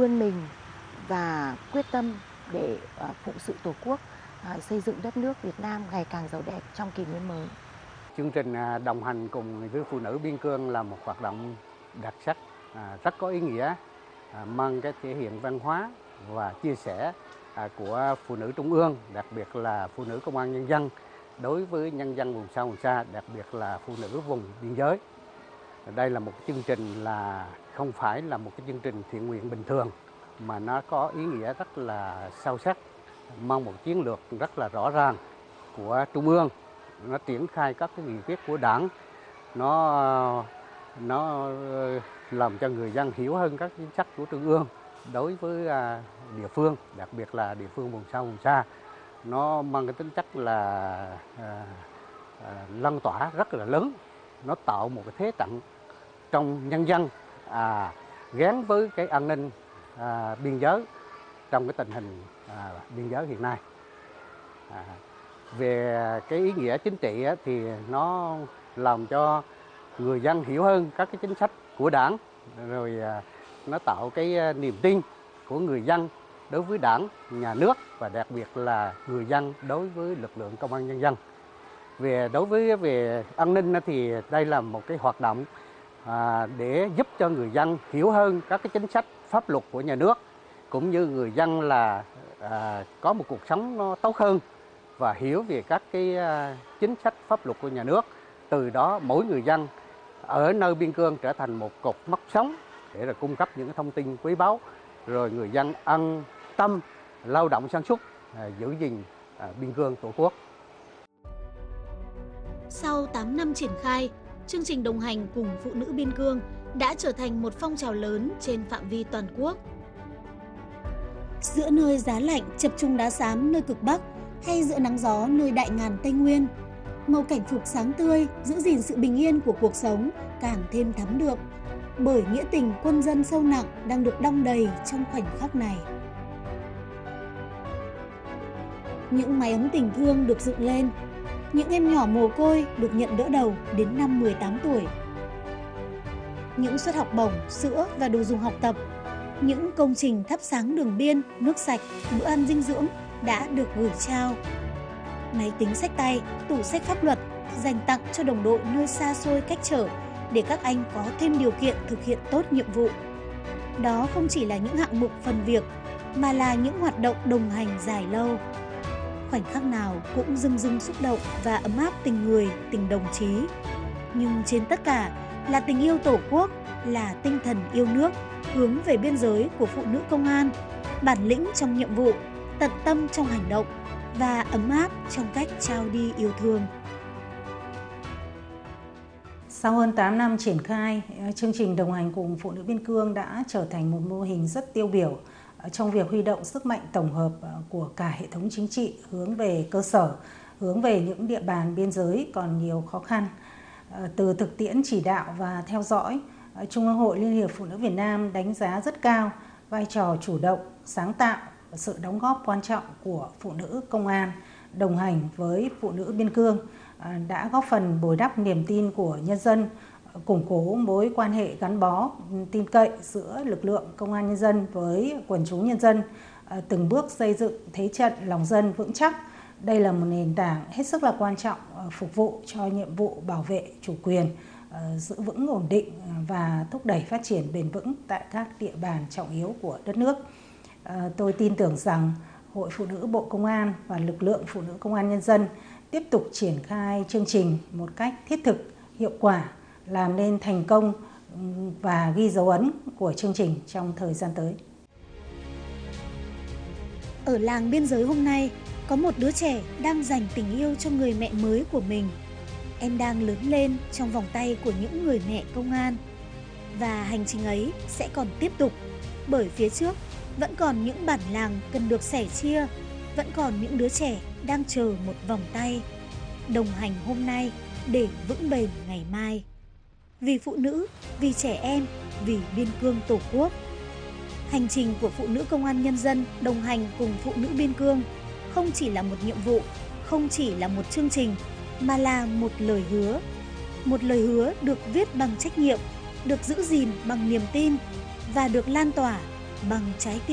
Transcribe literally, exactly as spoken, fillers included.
vươn mình và quyết tâm để à, phụng sự Tổ quốc, à, xây dựng đất nước Việt Nam ngày càng giàu đẹp trong kỷ nguyên mới. Chương trình à, đồng hành cùng với phụ nữ biên cương là một hoạt động đặc sắc, à, rất có ý nghĩa, à, mang cái thể hiện văn hóa và chia sẻ à, của phụ nữ Trung ương, đặc biệt là phụ nữ công an nhân dân đối với nhân dân vùng sâu vùng xa, đặc biệt là phụ nữ vùng biên giới. Đây là một chương trình là không phải là một cái chương trình thiện nguyện bình thường, mà nó có ý nghĩa rất là sâu sắc, mang một chiến lược rất là rõ ràng của Trung ương. Nó triển khai các cái nghị quyết của Đảng, nó nó làm cho người dân hiểu hơn các chính sách của Trung ương đối với địa phương, đặc biệt là địa phương vùng sâu vùng xa. Nó mang cái tính chất là à, à, lan tỏa rất là lớn, nó tạo một cái thế trận trong nhân dân, à, gắn với cái an ninh à, biên giới trong cái tình hình à, biên giới hiện nay. À, về cái ý nghĩa chính trị á, thì nó làm cho người dân hiểu hơn các cái chính sách của Đảng, rồi à, nó tạo cái niềm tin của người dân đối với Đảng, nhà nước và đặc biệt là người dân đối với lực lượng công an nhân dân. Về đối với về an ninh thì đây là một cái hoạt động à, để giúp cho người dân hiểu hơn các cái chính sách pháp luật của nhà nước, cũng như người dân là à, có một cuộc sống nó tốt hơn và hiểu về các cái à, chính sách pháp luật của nhà nước. Từ đó mỗi người dân ở nơi biên cương trở thành một cột mốc sống để là cung cấp những cái thông tin quý báu, rồi người dân an tâm lao động sản xuất, à, giữ gìn à, biên cương Tổ quốc. Sau tám năm triển khai, chương trình đồng hành cùng phụ nữ biên cương đã trở thành một phong trào lớn trên phạm vi toàn quốc. Giữa nơi giá lạnh chập trùng đá xám nơi cực Bắc hay giữa nắng gió nơi đại ngàn Tây Nguyên, màu cảnh phục sáng tươi giữ gìn sự bình yên của cuộc sống càng thêm thắm đượm, bởi nghĩa tình quân dân sâu nặng đang được đong đầy trong khoảnh khắc này. Những mái ấm tình thương được dựng lên, những em nhỏ mồ côi được nhận đỡ đầu đến năm mười tám tuổi. Những suất học bổng, sữa và đồ dùng học tập, những công trình thắp sáng đường biên, nước sạch, bữa ăn dinh dưỡng đã được gửi trao. Máy tính xách tay, tủ sách pháp luật dành tặng cho đồng đội nơi xa xôi cách trở để các anh có thêm điều kiện thực hiện tốt nhiệm vụ. Đó không chỉ là những hạng mục phần việc, mà là những hoạt động đồng hành dài lâu. Khoảnh khắc nào cũng rưng rưng xúc động và ấm áp tình người, tình đồng chí. Nhưng trên tất cả là tình yêu Tổ quốc, là tinh thần yêu nước, hướng về biên giới của phụ nữ công an, bản lĩnh trong nhiệm vụ, tận tâm trong hành động và ấm áp trong cách trao đi yêu thương. Sau hơn tám năm triển khai, chương trình đồng hành cùng phụ nữ biên cương đã trở thành một mô hình rất tiêu biểu trong việc huy động sức mạnh tổng hợp của cả hệ thống chính trị hướng về cơ sở, hướng về những địa bàn biên giới còn nhiều khó khăn. Từ thực tiễn chỉ đạo và theo dõi, Trung ương Hội Liên hiệp Phụ nữ Việt Nam đánh giá rất cao vai trò chủ động, sáng tạo và sự đóng góp quan trọng của phụ nữ công an đồng hành với phụ nữ biên cương, đã góp phần bồi đắp niềm tin của nhân dân, củng cố mối quan hệ gắn bó, tin cậy giữa lực lượng công an nhân dân với quần chúng nhân dân, từng bước xây dựng thế trận lòng dân vững chắc. Đây là một nền tảng hết sức là quan trọng phục vụ cho nhiệm vụ bảo vệ chủ quyền, giữ vững ổn định và thúc đẩy phát triển bền vững tại các địa bàn trọng yếu của đất nước. Tôi tin tưởng rằng Hội Phụ nữ Bộ Công an và lực lượng Phụ nữ Công an Nhân dân tiếp tục triển khai chương trình một cách thiết thực, hiệu quả, làm nên thành công và ghi dấu ấn của chương trình trong thời gian tới. Ở làng biên giới hôm nay, có một đứa trẻ đang dành tình yêu cho người mẹ mới của mình. Em đang lớn lên trong vòng tay của những người mẹ công an. Và hành trình ấy sẽ còn tiếp tục, bởi phía trước vẫn còn những bản làng cần được sẻ chia, vẫn còn những đứa trẻ đang chờ một vòng tay, đồng hành hôm nay để vững bền ngày mai. Vì phụ nữ, vì trẻ em, vì biên cương Tổ quốc. Hành trình của phụ nữ công an nhân dân đồng hành cùng phụ nữ biên cương không chỉ là một nhiệm vụ, không chỉ là một chương trình, mà là một lời hứa. Một lời hứa được viết bằng trách nhiệm, được giữ gìn bằng niềm tin và được lan tỏa bằng trái tim.